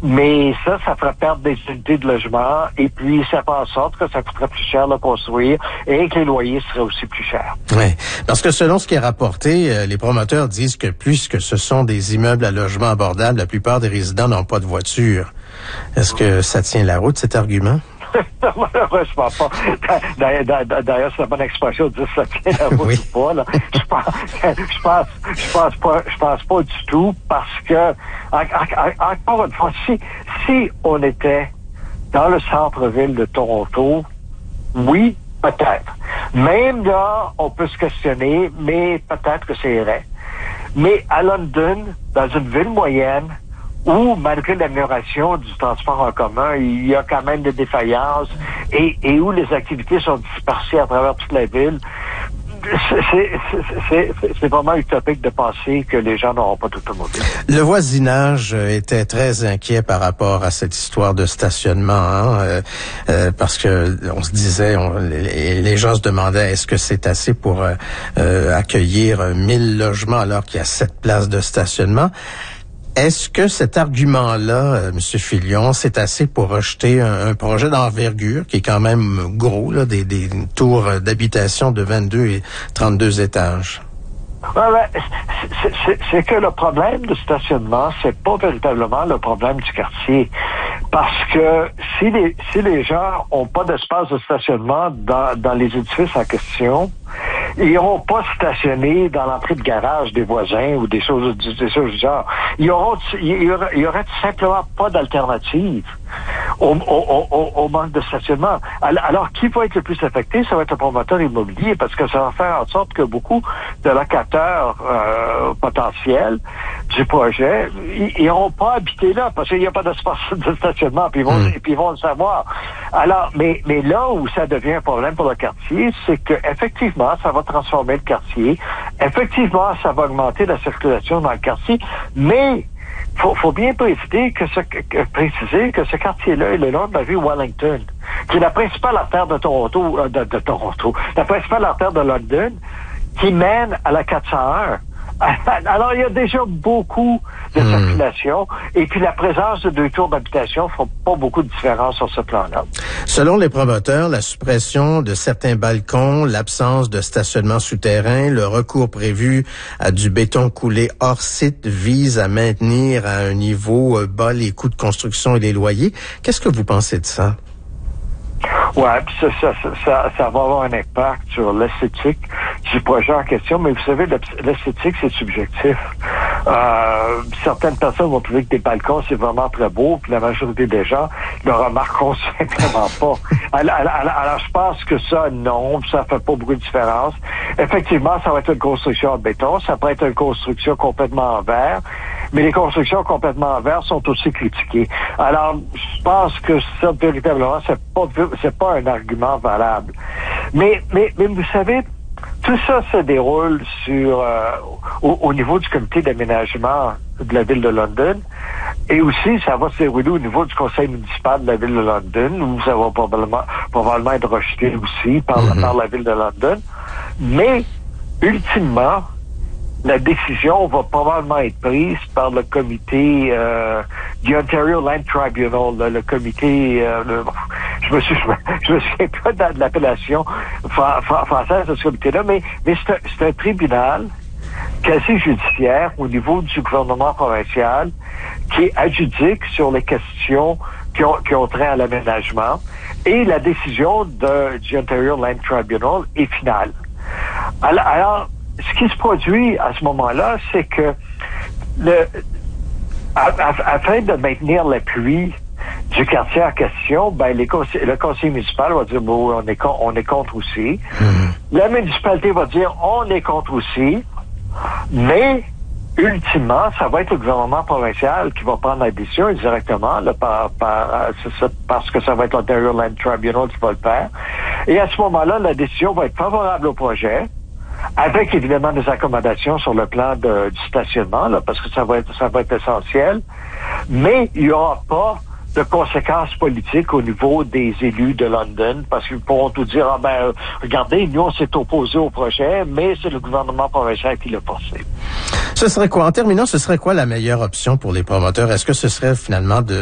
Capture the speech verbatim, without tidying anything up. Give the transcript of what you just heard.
Mais ça, ça ferait perdre des unités de logement et puis ça fait en sorte que ça coûterait plus cher de construire et que les loyers seraient aussi plus chers. Oui, parce que selon ce qui est rapporté, euh, les promoteurs disent que puisque ce sont des immeubles à logement abordable, la plupart des résidents n'ont pas de voiture. Est-ce que ça tient la route, cet argument? Malheureusement pas. D'ailleurs, d'ailleurs, c'est la bonne expression de dire ça tient la route oui. ou pas. Là. Je pense, je pense, je pense pas, je pense pas du tout parce que, encore une fois, si, si on était dans le centre-ville de Toronto, oui, peut-être. Même là, on peut se questionner, mais peut-être que ça irait. Mais à London, dans une ville moyenne, où, malgré l'amélioration du transport en commun, il y a quand même des défaillances et, et où les activités sont dispersées à travers toute la ville, c'est, c'est, c'est, c'est vraiment utopique de penser que les gens n'auront pas d'automobile. Le voisinage était très inquiet par rapport à cette histoire de stationnement, hein, euh, euh, parce que on se disait, on, les, les gens se demandaient est-ce que c'est assez pour euh, euh, accueillir mille logements alors qu'il y a sept places de stationnement. Est-ce que cet argument-là, euh, M. Filion, c'est assez pour rejeter un, un projet d'envergure qui est quand même gros, là, des, des tours d'habitation de vingt-deux et trente-deux étages? Ouais, ouais. C'est, c'est, c'est que le problème de stationnement, c'est pas véritablement le problème du quartier. Parce que si les, si les gens ont pas d'espace de stationnement dans, dans les édifices en question, ils n'auront pas stationné dans l'entrée de garage des voisins ou des choses, des choses du genre. Ils auront, il y aurait, il y aurait tout simplement pas d'alternative au, au, au, au manque de stationnement. Alors, qui va être le plus affecté? Ça va être le promoteur immobilier parce que ça va faire en sorte que beaucoup de locataires euh, potentiels du projet, ils n'auront pas habité là parce qu'il n'y a pas d'espace de stationnement, puis ils vont, mmh. puis ils vont le savoir. Alors, mais, mais là où ça devient un problème pour le quartier, c'est que effectivement, ça va transformer le quartier. Effectivement, ça va augmenter la circulation dans le quartier, mais faut, faut bien préciser que ce, que, préciser que ce quartier-là est le long de la rue Wellington, qui est la principale artère de Toronto, euh, de, de Toronto, la principale artère de London, qui mène à la quatre cent un. Alors, il y a déjà beaucoup de mmh. circulation et puis la présence de deux tours d'habitation ne font pas beaucoup de différence sur ce plan-là. Selon les promoteurs, la suppression de certains balcons, l'absence de stationnement souterrain, le recours prévu à du béton coulé hors site vise à maintenir à un niveau bas les coûts de construction et les loyers. Qu'est-ce que vous pensez de ça? Ouais, puis ça, ça, ça, ça va avoir un impact sur l'esthétique du projet en question, mais vous savez, l'esthétique, c'est subjectif. Euh, certaines personnes vont trouver que des balcons, c'est vraiment très beau, puis la majorité des gens ne le remarqueront simplement pas. Alors, alors, alors, je pense que ça, non, ça fait pas beaucoup de différence. Effectivement, ça va être une construction en béton, ça peut être une construction complètement en verre, mais les constructions complètement en verre sont aussi critiquées. Alors, je pense que ça, véritablement, c'est pas, c'est pas un argument valable. Mais, mais, mais vous savez, tout ça se déroule sur euh, au, au niveau du comité d'aménagement de la ville de London et aussi ça va se dérouler au niveau du conseil municipal de la ville de London où ça va probablement, probablement être rejeté aussi par, mm-hmm. par la ville de London. Mais, ultimement, la décision va probablement être prise par le comité euh, du Ontario Land Tribunal, le, le comité, euh, le, je me suis, je me, je me souviens pas de l'appellation française de ce comité-là, mais, mais c'est un, c'est un tribunal quasi judiciaire au niveau du gouvernement provincial qui adjudique sur les questions qui ont, qui ont trait à l'aménagement et la décision de, du Ontario Land Tribunal est finale. Alors, alors ce qui se produit à ce moment-là, c'est que le, afin de maintenir l'appui du quartier en question, ben les conseils, le conseil municipal va dire bon, on est con, on est contre aussi. Mm-hmm. La municipalité va dire on est contre aussi, mais ultimement, ça va être le gouvernement provincial qui va prendre la décision directement, là, par, par, parce que ça va être l'Ontario Land Tribunal qui va le faire. Et à ce moment-là, la décision va être favorable au projet, avec évidemment des accommodations sur le plan de, du stationnement, là, parce que ça va être ça va être essentiel, mais il n'y aura pas de conséquences politiques au niveau des élus de London, parce qu'ils pourront tout dire, ah ben, regardez, nous on s'est opposé au projet, mais c'est le gouvernement provincial qui l'a forcé. Ce serait quoi, en terminant, ce serait quoi la meilleure option pour les promoteurs? Est-ce que ce serait finalement de